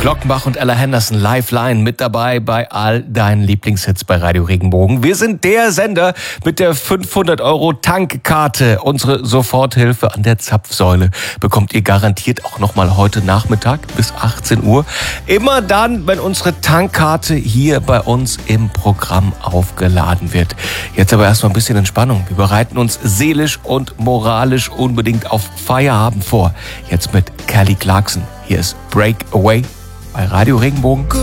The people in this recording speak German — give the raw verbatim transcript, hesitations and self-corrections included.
Glockenbach und Ella Henderson Lifeline mit dabei bei all deinen Lieblingshits bei Radio Regenbogen. Wir sind der Sender mit der fünfhundert Euro Tankkarte. Unsere Soforthilfe an der Zapfsäule bekommt ihr garantiert auch nochmal heute Nachmittag bis achtzehn Uhr. Immer dann, wenn unsere Tankkarte hier bei uns im Programm aufgeladen wird. Jetzt aber erstmal ein bisschen Entspannung. Wir bereiten uns seelisch und moralisch unbedingt auf Feierabend vor. Jetzt mit Kelly Clarkson. Hier ist Breakaway bei Radio Regenbogen.